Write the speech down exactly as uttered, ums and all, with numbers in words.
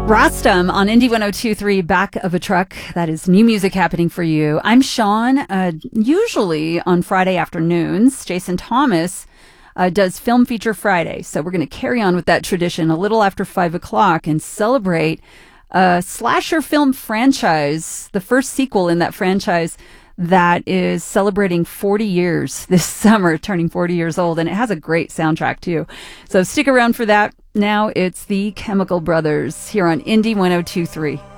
Rostam on Indie one oh two point three, Back of a Truck. That is new music happening for you. I'm Sean. Uh, usually on Friday afternoons, Jason Thomas uh, does Film Feature Friday. So we're going to carry on with that tradition a little after five o'clock and celebrate a slasher film franchise, the first sequel in that franchise that is celebrating forty years this summer, turning forty years old, and it has a great soundtrack too. So stick around for that. Now it's the Chemical Brothers here on Indie one oh two point three.